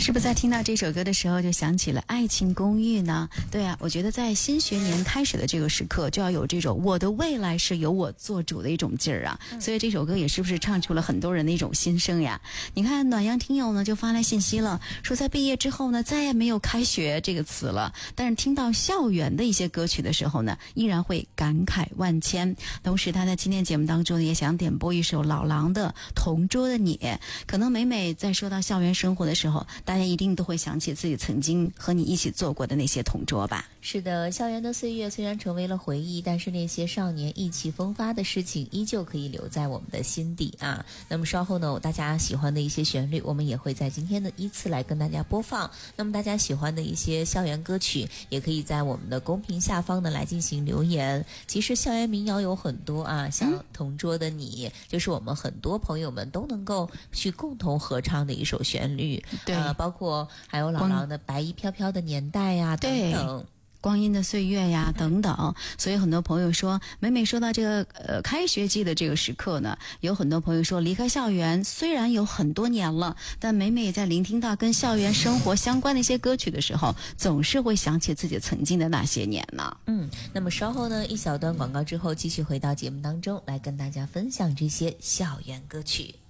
是不是在听到这首歌的时候就想起了《爱情公寓》呢？对啊，我觉得在新学年开始的这个时刻，就要有这种我的未来是由我做主的一种劲儿啊。所以这首歌也是不是唱出了很多人的一种心声呀？你看暖阳听友呢就发来信息了，说在毕业之后呢再也没有开学这个词了，但是听到校园的一些歌曲的时候呢，依然会感慨万千。同时他在今天节目当中也想点播一首老狼的《同桌的你》。可能每每在说到校园生活的时候，大家一定都会想起自己曾经和你一起做过的那些同桌吧。 是的，校园的岁月虽然成为了回忆，但是那些少年意气风发的事情依旧可以留在我们的心底啊。那么稍后呢，大家喜欢的一些旋律我们也会在今天的依次来跟大家播放。那么大家喜欢的一些校园歌曲也可以在我们的公屏下方呢来进行留言。其实校园民谣有很多啊，像同桌的你就是我们很多朋友们都能够去共同合唱的一首旋律。 对， 包括还有老狼的白衣飘飘的年代呀等等， 光阴的岁月呀等等。所以很多朋友说，每每说到这个开学季的这个时刻呢，有很多朋友说离开校园虽然有很多年了，但每每在聆听到跟校园生活相关的一些歌曲的时候，总是会想起自己曾经的那些年呢。 那么稍后呢，一小段广告之后继续回到节目当中来跟大家分享这些校园歌曲。